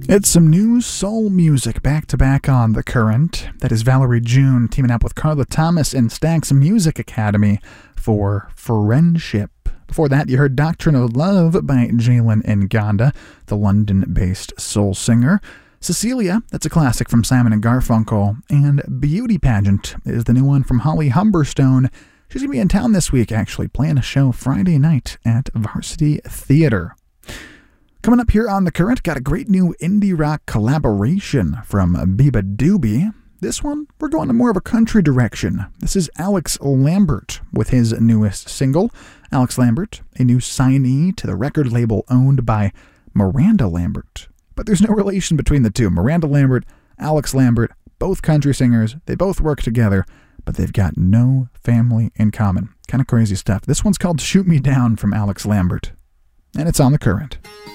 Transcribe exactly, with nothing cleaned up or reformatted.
It's some new soul music back-to-back on The Current. That is Valerie June teaming up with Carla Thomas and Stax Music Academy for Friendship. Before that, you heard Doctrine of Love by Jalen Nganda, the London-based soul singer. Cecilia, that's a classic from Simon and Garfunkel. And Beauty Pageant is the new one from Holly Humberstone. She's going to be in town this week, actually, playing a show Friday night at Varsity Theater. Coming up here on The Current, got a great new indie rock collaboration from Biba Doobie. This one, we're going to more of a country direction. This is Alex Lambert with his newest single. Alex Lambert, a new signee to the record label owned by Miranda Lambert. But there's no relation between the two. Miranda Lambert, Alex Lambert, both country singers. They both work together, but they've got no family in common. Kind of crazy stuff. This one's called Shoot Me Down from Alex Lambert. And it's on The Current.